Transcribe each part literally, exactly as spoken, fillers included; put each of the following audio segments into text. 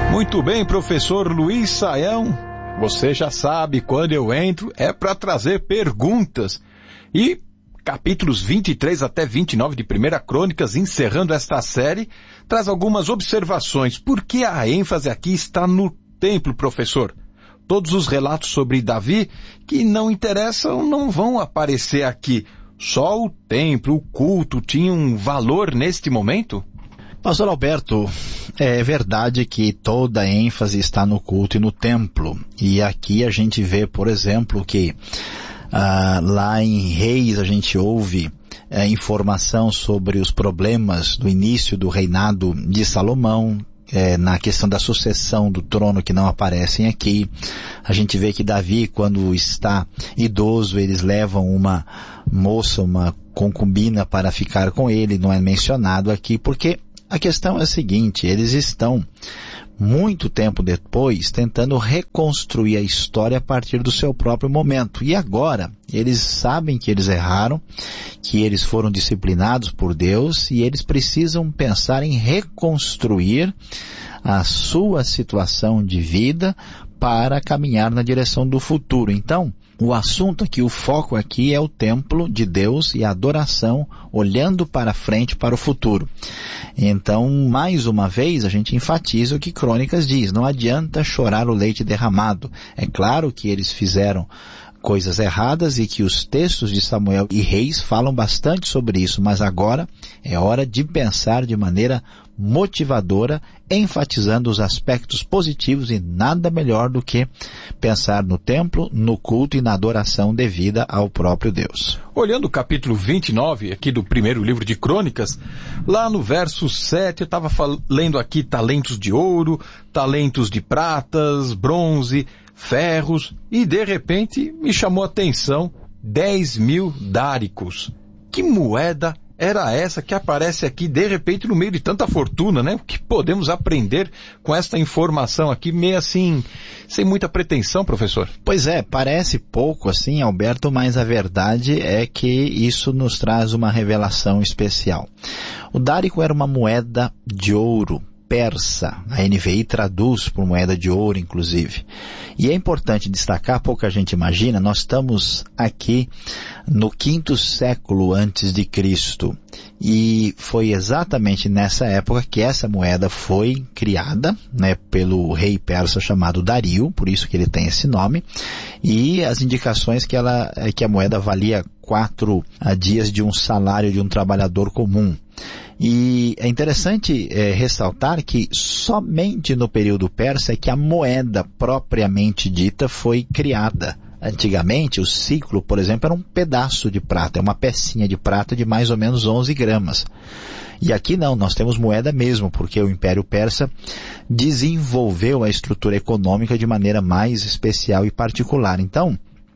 Muito bem, professor Luiz Saião. Você já sabe, quando eu entro é para trazer perguntas. E capítulos vinte e três até vinte e nove de Primeira Crônicas, encerrando esta série, traz algumas observações. Por que a ênfase aqui está no templo, professor? Todos os relatos sobre Davi que não interessam não vão aparecer aqui. Só o templo, o culto, tinham um valor neste momento? Pastor Alberto, é verdade que toda a ênfase está no culto e no templo. E aqui a gente vê, por exemplo, que ah, lá em Reis a gente ouve é, informação sobre os problemas do início do reinado de Salomão, é, na questão da sucessão do trono que não aparecem aqui. A gente vê que Davi, quando está idoso, eles levam uma moça, uma concubina para ficar com ele, não é mencionado aqui, porque a questão é a seguinte: eles estão muito tempo depois tentando reconstruir a história a partir do seu próprio momento. E agora, eles sabem que eles erraram, que eles foram disciplinados por Deus e eles precisam pensar em reconstruir a sua situação de vida para caminhar na direção do futuro. Então, o assunto aqui, o foco aqui é o templo de Deus e a adoração, olhando para frente, para o futuro. Então, mais uma vez, a gente enfatiza o que Crônicas diz: não adianta chorar o leite derramado. É claro que eles fizeram coisas erradas e que os textos de Samuel e Reis falam bastante sobre isso, mas agora é hora de pensar de maneira motivadora, enfatizando os aspectos positivos, e nada melhor do que pensar no templo, no culto e na adoração devida ao próprio Deus. Olhando o capítulo vinte e nove aqui do primeiro livro de Crônicas, lá no verso sete, eu estava lendo aqui talentos de ouro, talentos de pratas, bronze, ferros, e de repente me chamou a atenção dez mil dáricos. Que moeda era essa que aparece aqui de repente no meio de tanta fortuna, né? O que podemos aprender com esta informação aqui, meio assim, sem muita pretensão, professor? Pois é, parece pouco assim, Alberto, mas a verdade é que isso nos traz uma revelação especial. O dárico era uma moeda de ouro persa. A N V I traduz por moeda de ouro, inclusive. E é importante destacar, pouca gente imagina, nós estamos aqui no quinto século antes de Cristo. E foi exatamente nessa época que essa moeda foi criada, né, pelo rei persa chamado Dario, por isso que ele tem esse nome. E as indicações que, ela, que a moeda valia quatro a dias de um salário de um trabalhador comum. E é interessante é, ressaltar que somente no período persa é que a moeda propriamente dita foi criada. Antigamente, o ciclo, por exemplo, era um pedaço de prata, é uma pecinha de prata de mais ou menos onze gramas. E aqui não, nós temos moeda mesmo, porque o Império Persa desenvolveu a estrutura econômica de maneira mais especial e particular. Então,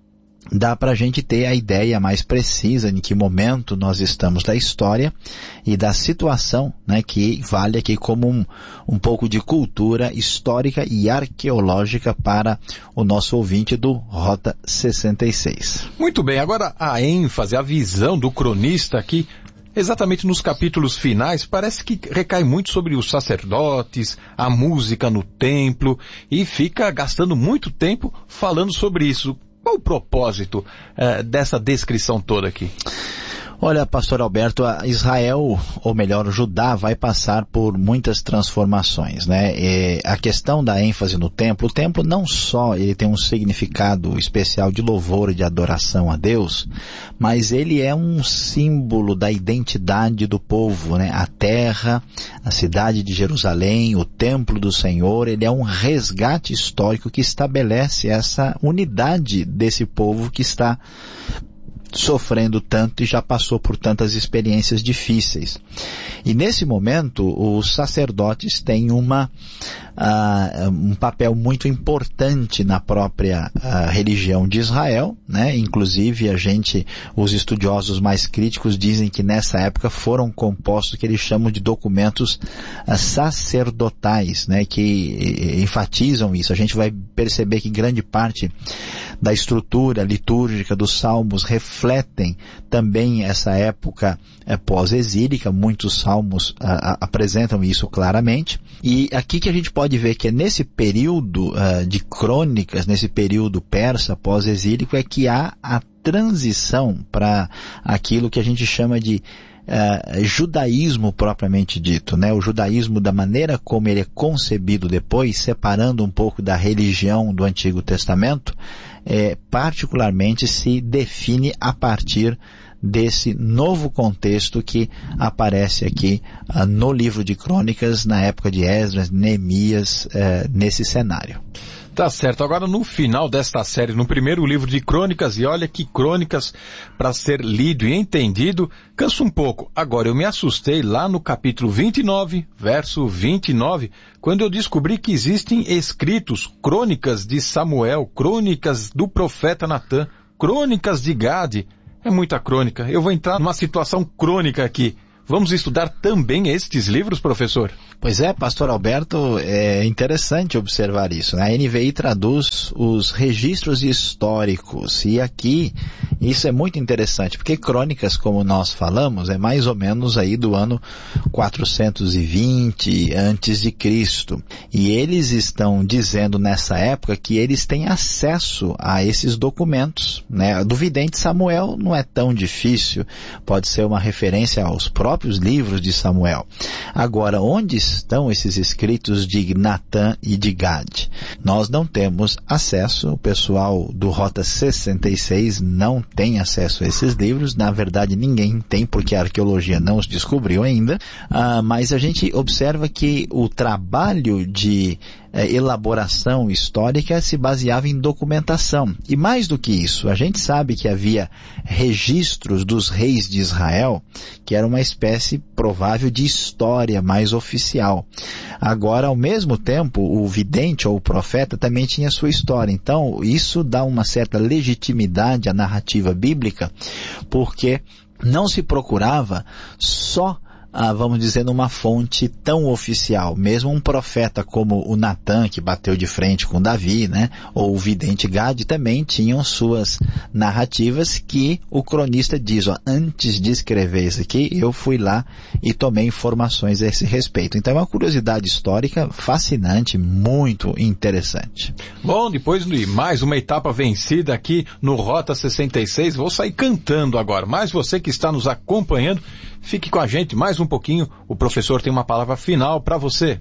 dá para a gente ter a ideia mais precisa em que momento nós estamos da história e da situação, né, que vale aqui como um, um pouco de cultura histórica e arqueológica para o nosso ouvinte do Rota sessenta e seis. Muito bem, agora a ênfase, a visão do cronista aqui, exatamente nos capítulos finais, parece que recai muito sobre os sacerdotes, a música no templo, e fica gastando muito tempo falando sobre isso. Qual o propósito uh, dessa descrição toda aqui? Olha, pastor Alberto, Israel, ou melhor, Judá, vai passar por muitas transformações, né? E a questão da ênfase no templo, o templo não só ele tem um significado especial de louvor e de adoração a Deus, mas ele é um símbolo da identidade do povo, né? A terra, a cidade de Jerusalém, o templo do Senhor, ele é um resgate histórico que estabelece essa unidade desse povo que está sofrendo tanto e já passou por tantas experiências difíceis. E nesse momento, os sacerdotes têm uma, uh, um papel muito importante na própria uh, religião de Israel, né? Inclusive, a gente, os estudiosos mais críticos dizem que nessa época foram compostos o que eles chamam de documentos uh, sacerdotais, né? Que enfatizam isso. A gente vai perceber que grande parte da estrutura litúrgica dos salmos refletem também essa época é, pós-exílica. Muitos salmos a, a, apresentam isso claramente. E aqui que a gente pode ver que é nesse período uh, de crônicas, nesse período persa pós-exílico, é que há a transição para aquilo que a gente chama de uh, judaísmo propriamente dito, né? O judaísmo da maneira como ele é concebido depois, separando um pouco da religião do Antigo Testamento, é, particularmente se define a partir desse novo contexto que aparece aqui uh, no livro de Crônicas, na época de Esdras, Neemias, uh, nesse cenário. Tá certo. Agora, no final desta série, no primeiro livro de Crônicas, e olha que Crônicas, para ser lido e entendido, cansa um pouco. Agora, eu me assustei lá no capítulo vinte e nove, verso vinte e nove, quando eu descobri que existem escritos, Crônicas de Samuel, Crônicas do profeta Natã, Crônicas de Gade. É muita crônica. Eu vou entrar numa situação crônica aqui. Vamos estudar também estes livros, professor? Pois é, pastor Alberto, é interessante observar isso, né? A N V I traduz os registros históricos, e aqui isso é muito interessante, porque Crônicas, como nós falamos, é mais ou menos aí do ano quatrocentos e vinte antes de Cristo. E eles estão dizendo nessa época que eles têm acesso a esses documentos, né? Do vidente Samuel não é tão difícil, pode ser uma referência aos próprios livros de Samuel. Agora, onde estão esses escritos de Natã e de Gade? Nós não temos acesso, o pessoal do Rota sessenta e seis não tem acesso a esses livros, na verdade ninguém tem, porque a arqueologia não os descobriu ainda, ah, mas a gente observa que o trabalho de eh, elaboração histórica se baseava em documentação. E mais do que isso, a gente sabe que havia registros dos reis de Israel, que era uma espécie provável de história mais oficial. Agora, ao mesmo tempo, o vidente ou o profeta também tinha sua história. Então, isso dá uma certa legitimidade à narrativa bíblica, porque não se procurava só Ah, vamos dizer, numa fonte tão oficial. Mesmo um profeta como o Natã, que bateu de frente com Davi, né, ou o vidente Gade, também tinham suas narrativas que o cronista diz, ó, antes de escrever isso aqui, eu fui lá e tomei informações a esse respeito. Então é uma curiosidade histórica fascinante, muito interessante. Bom, depois de mais uma etapa vencida aqui no Rota sessenta e seis, vou sair cantando agora, mas você que está nos acompanhando, fique com a gente mais um pouquinho, o professor tem uma palavra final para você.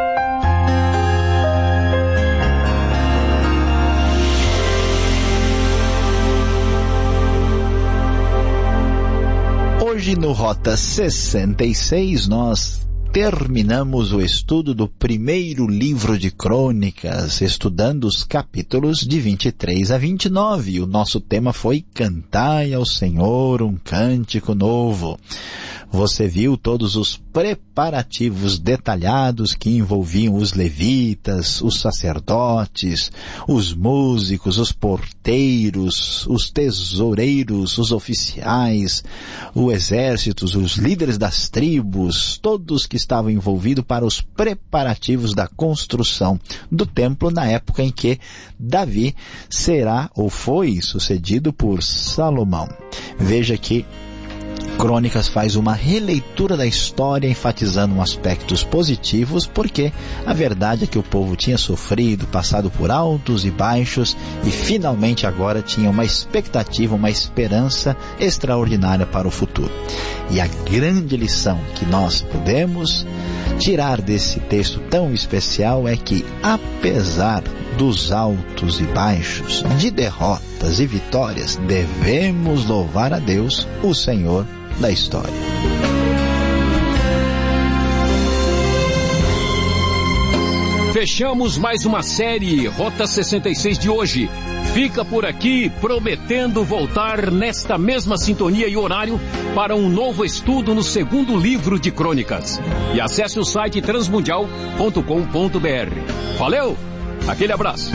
Hoje no Rota sessenta e seis nós terminamos o estudo do primeiro livro de Crônicas, estudando os capítulos de vinte e três a vinte e nove. O nosso tema foi Cantai ao Senhor um cântico novo. Você viu todos os preparativos detalhados que envolviam os levitas, os sacerdotes, os músicos, os porteiros, os tesoureiros, os oficiais, os exércitos, os líderes das tribos, todos que estavam envolvidos para os preparativos da construção do templo na época em que Davi será ou foi sucedido por Salomão. Veja que Crônicas faz uma releitura da história, enfatizando aspectos positivos, porque a verdade é que o povo tinha sofrido, passado por altos e baixos, e finalmente agora tinha uma expectativa, uma esperança extraordinária para o futuro. E a grande lição que nós podemos tirar desse texto tão especial é que, apesar dos altos e baixos, de derrotas e vitórias, devemos louvar a Deus, o Senhor da história. Fechamos mais uma série Rota sessenta e seis de hoje. Fica por aqui, prometendo voltar nesta mesma sintonia e horário para um novo estudo no segundo livro de Crônicas. E acesse o site transmundial ponto com ponto br. Valeu! Aquele abraço!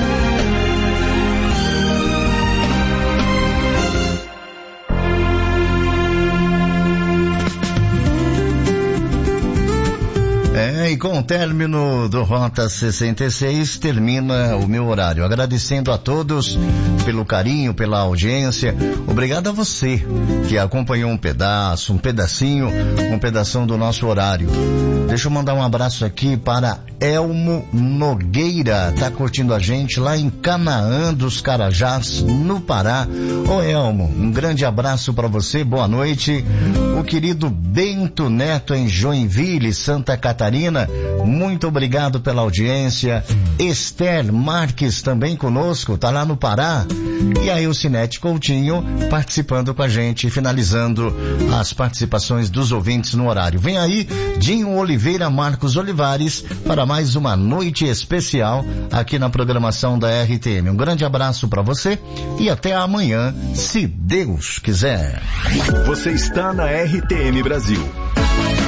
É, bem, com o término do Rota sessenta e seis, termina o meu horário. Agradecendo a todos pelo carinho, pela audiência. Obrigado a você que acompanhou um pedaço, um pedacinho, um pedação do nosso horário. Deixa eu mandar um abraço aqui para Elmo Nogueira, tá curtindo a gente lá em Canaã dos Carajás, no Pará. Ô Elmo, um grande abraço para você, boa noite. O querido Bento Neto em Joinville, Santa Catarina, muito obrigado pela audiência. Esther Marques também conosco, tá lá no Pará. E aí o Cinete Coutinho participando com a gente, finalizando as participações dos ouvintes no horário. Vem aí Dinho Oliveira, Marcos Olivares, para mais uma noite especial aqui na programação da R T M. Um grande abraço para você e até amanhã, se Deus quiser. Você está na R T M Brasil.